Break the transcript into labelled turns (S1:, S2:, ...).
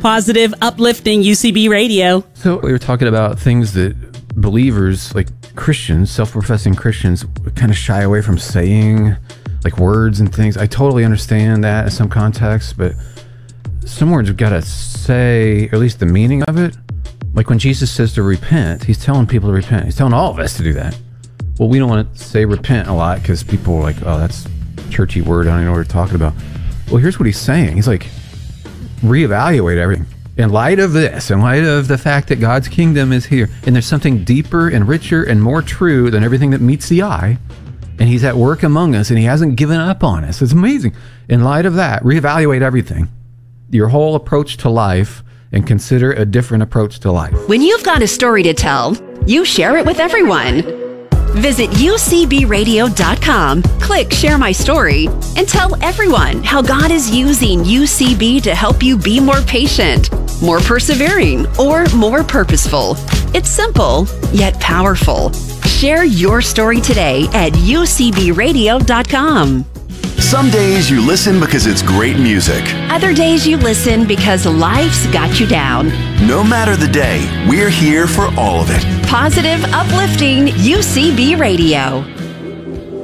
S1: Positive, uplifting UCB radio.
S2: So we were talking about things that believers, like Christians, self-professing Christians, kind of shy away from saying, like words and things. I totally understand that in some contexts, but some words we've got to say, or at least the meaning of it. Like when Jesus says to repent, he's telling people to repent. He's telling all of us to do that. Well, we don't want to say repent a lot because people are like, oh, that's a churchy word. I don't know what you're talking about. Well, here's what he's saying. He's like, reevaluate everything. In light of this, in light of the fact that God's kingdom is here, and there's something deeper and richer and more true than everything that meets the eye, and he's at work among us, and he hasn't given up on us. It's amazing. In light of that, reevaluate everything, your whole approach to life, and consider a different approach to life.
S3: When you've got a story to tell, you share it with everyone. Visit UCBradio.com, click Share My Story, and tell everyone how God is using UCB to help you be more patient, more persevering, or more purposeful. It's simple, yet powerful. Share your story today at UCBradio.com.
S4: Some days you listen because it's great music.
S3: Other days you listen because life's got you down.
S4: No matter the day, we're here for all of it.
S3: Positive, uplifting UCB Radio.